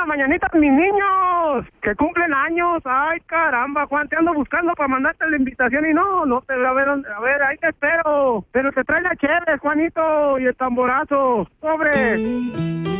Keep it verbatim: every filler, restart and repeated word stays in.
las mañanitas mis niños, que cumplen años. Ay, caramba, Juan, te ando buscando para mandarte la invitación y no, no te a ver, a ver, ahí te espero. Pero te trae la chévere, Juanito, y el tamborazo. ¡Sobre!